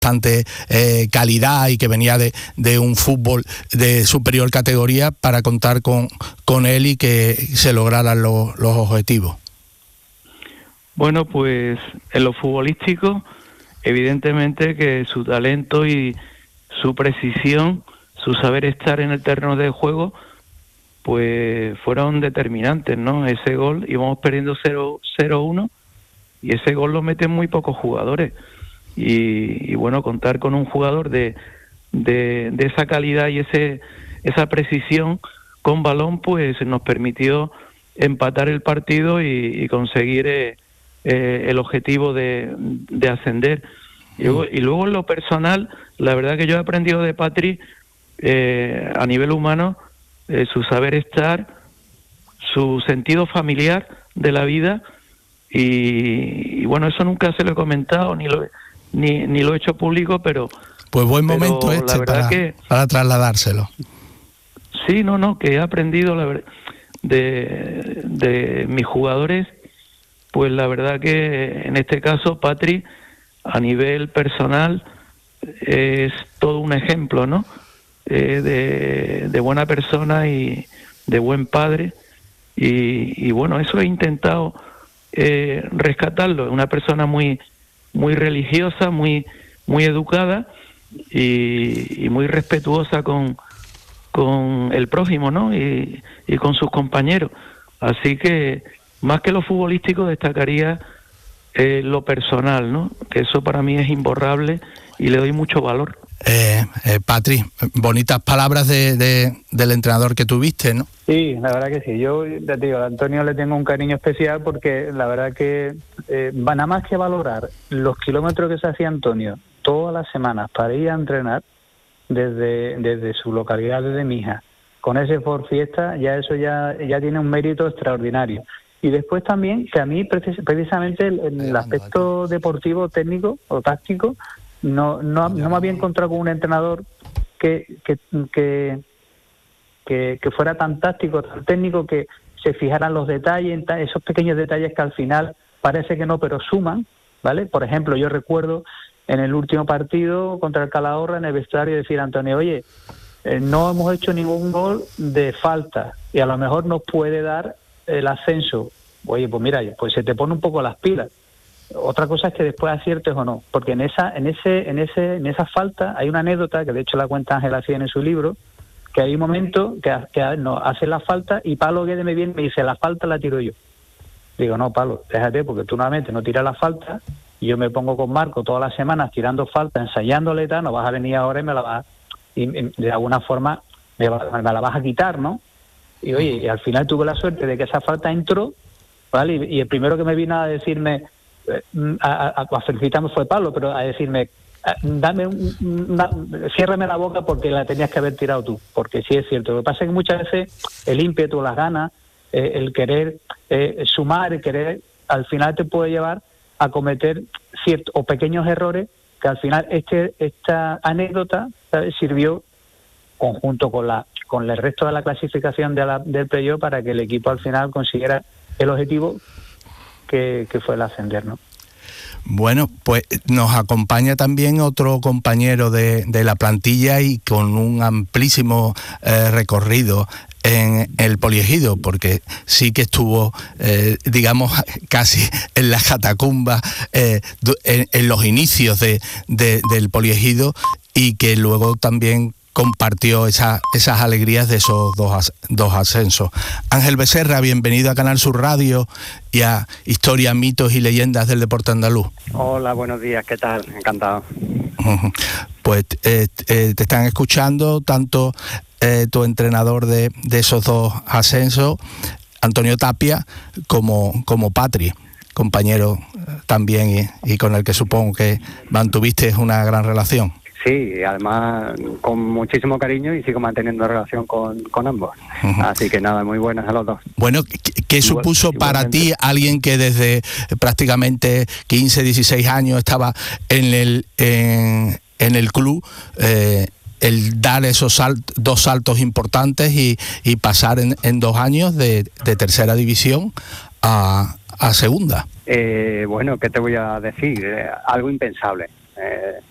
bastante calidad y que venía de un fútbol de superior categoría, para contar con él y que se lograran los objetivos? Bueno, pues en lo futbolístico, evidentemente que su talento y su precisión, su saber estar en el terreno de juego, pues fueron determinantes, ¿no? Ese gol, íbamos perdiendo 0-1 y ese gol lo meten muy pocos jugadores. Y bueno, contar con un jugador de esa calidad y esa precisión con balón, pues nos permitió empatar el partido y conseguir el objetivo de ascender. Y luego en lo personal, la verdad que yo he aprendido de Patri a nivel humano, su saber estar, su sentido familiar de la vida, y bueno, eso nunca se lo he comentado ni lo he hecho público, pero pues buen momento para trasladárselo. Sí, que he aprendido de mis jugadores, pues la verdad que en este caso Patri, a nivel personal, es todo un ejemplo, ¿no? De buena persona y de buen padre, y bueno, eso he intentado rescatarlo. Una persona muy religiosa, muy educada y muy respetuosa con el prójimo, ¿no? Y con sus compañeros. Así que más que lo futbolístico destacaría lo personal, ¿no? Que eso para mí es imborrable y le doy mucho valor. Patri, bonitas palabras del entrenador que tuviste, ¿no? Sí, la verdad que sí. Yo te digo, a Antonio le tengo un cariño especial porque la verdad que nada más que valorar los kilómetros que se hacía Antonio todas las semanas para ir a entrenar desde su localidad, desde Mija, con ese Ford Fiesta, ya eso ya tiene un mérito extraordinario. Y después también que a mí precisamente el aspecto deportivo, técnico o táctico, no me había encontrado con un entrenador que fuera tan táctico, tan técnico, que se fijaran los detalles, esos pequeños detalles que al final parece que no, pero suman, ¿vale? Por ejemplo, yo recuerdo en el último partido contra el Calahorra, en el vestuario, decir a Antonio, oye, no hemos hecho ningún gol de falta y a lo mejor nos puede dar el ascenso. Oye, pues mira, pues se te pone un poco las pilas. Otra cosa es que después aciertes o no, porque en esa falta hay una anécdota que de hecho la cuenta Ángel Así en su libro, que hay un momento que no, hace la falta y Pablo Guedes me viene y me dice, la falta la tiro yo. Digo, no, Pablo, déjate, porque tú nuevamente no tiras la falta y yo me pongo con Marco todas las semanas tirando falta, ensayándole y tal, no vas a venir ahora y me la vas y de alguna forma me la vas a quitar, ¿no? Y oye, y al final tuve la suerte de que esa falta entró, ¿vale? Y el primero que me vino a decirme, a felicitarme fue Pablo, pero a decirme, ciérrame la boca porque la tenías que haber tirado tú, porque sí es cierto. Lo que pasa es que muchas veces el ímpetu, las ganas, el querer sumar, el querer, al final te puede llevar a cometer ciertos o pequeños errores que al final esta anécdota, ¿sabes?, sirvió conjunto con el resto de la clasificación del playoff para que el equipo al final consiguiera el objetivo que fue el ascender, ¿no? Bueno, pues nos acompaña también otro compañero de la plantilla y con un amplísimo recorrido en el poliegido, porque sí que estuvo, digamos, casi en las catacumbas, en los inicios del poliegido, y que luego también compartió esas alegrías de esos dos ascensos. Ángel Becerra, bienvenido a Canal Sur Radio y a Historia, Mitos y Leyendas del Deporte Andaluz. Hola, buenos días, ¿qué tal? Encantado. Pues te están escuchando tanto tu entrenador de esos dos ascensos, Antonio Tapia, como Patri, compañero también y con el que supongo que mantuviste una gran relación. Sí, además con muchísimo cariño y sigo manteniendo relación con ambos. Uh-huh. Así que nada, muy buenas a los dos. Bueno, ¿qué supuso para ti, alguien que desde prácticamente 15, 16 años estaba en el club, el dar esos dos saltos importantes y pasar en 2 años de tercera división a segunda? Bueno, ¿qué te voy a decir? Algo impensable.